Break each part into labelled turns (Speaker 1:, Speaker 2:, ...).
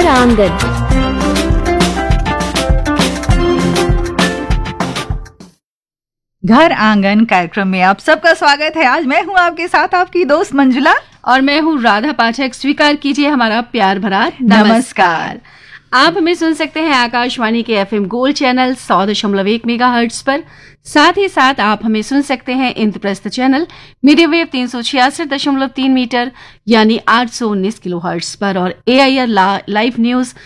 Speaker 1: घर आंगन।
Speaker 2: घर आंगन कार्यक्रम में आप सबका स्वागत है। आज मैं हूं आपके साथ आपकी दोस्त मंजुला
Speaker 3: और मैं हूं राधा पाठक। स्वीकार कीजिए हमारा प्यार भरा नमस्कार। आप हमें सुन सकते हैं आकाशवाणी के FM गोल्ड चैनल 100.1 मेगाहर्ट्ज पर। साथ ही साथ आप हमें सुन सकते हैं Indraprastha channel medium wave 366.3 metre यानी 819 किलोहर्ट्ज पर और AIR लाइव न्यूज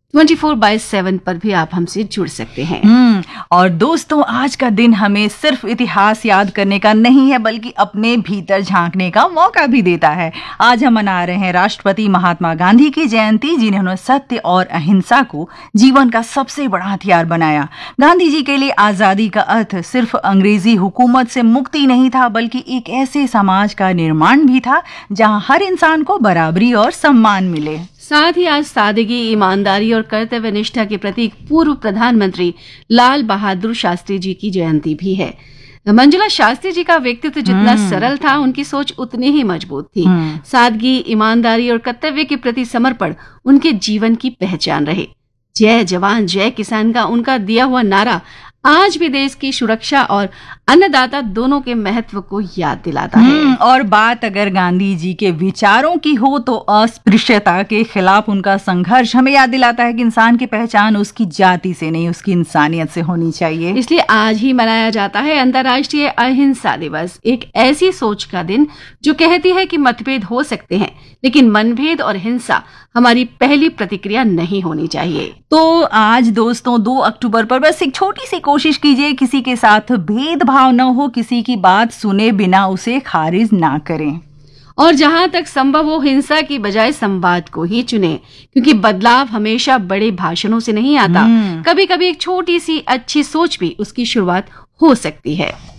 Speaker 3: 24/7 पर भी आप हमसे जुड़ सकते हैं।
Speaker 2: और दोस्तों, आज का दिन हमें सिर्फ इतिहास याद करने का नहीं है बल्कि अपने भीतर झांकने का मौका भी देता है। आज हम मना रहे हैं राष्ट्रपति महात्मा गांधी की जयंती, जिन्होंने सत्य और अहिंसा को जीवन का सबसे बड़ा हथियार बनाया। गांधी जी के लिए आजादी का अर्थ सिर्फ अंग्रेजी हुकूमत से मुक्ति नहीं था बल्कि एक ऐसे समाज का निर्माण भी था जहां हर इंसान को बराबरी और सम्मान मिले।
Speaker 3: साथ ही आज सादगी, ईमानदारी और कर्तव्य निष्ठा के प्रतीक पूर्व प्रधानमंत्री लाल बहादुर शास्त्री जी की जयंती भी है। मंजुला, शास्त्री जी का व्यक्तित्व जितना सरल था, उनकी सोच उतनी ही मजबूत थी। सादगी, ईमानदारी और कर्तव्य के प्रति समर्पण उनके जीवन की पहचान रहे। जय जवान जय किसान का उनका दिया हुआ नारा आज भी देश की सुरक्षा और अन्नदाता दोनों के महत्व को याद दिलाता है।
Speaker 2: और बात अगर गांधी जी के विचारों की हो तो अस्पृश्यता के खिलाफ उनका संघर्ष हमें याद दिलाता है कि इंसान की पहचान उसकी जाति से नहीं, उसकी इंसानियत से होनी चाहिए।
Speaker 3: इसलिए आज ही मनाया जाता है अंतर्राष्ट्रीय अहिंसा दिवस, एक ऐसी सोच का दिन जो कहती है कि मतभेद हो सकते हैं लेकिन मनभेद और हिंसा हमारी पहली प्रतिक्रिया नहीं होनी चाहिए।
Speaker 2: तो आज दोस्तों 2 अक्टूबर पर बस एक छोटी सी कोशिश कीजिए, किसी के साथ भेदभाव न हो, किसी की बात सुने बिना उसे खारिज ना करें
Speaker 3: और जहां तक संभव हो हिंसा की बजाय संवाद को ही चुने, क्योंकि बदलाव हमेशा बड़े भाषणों से नहीं आता। कभी कभी एक छोटी सी अच्छी सोच भी उसकी शुरुआत हो सकती है।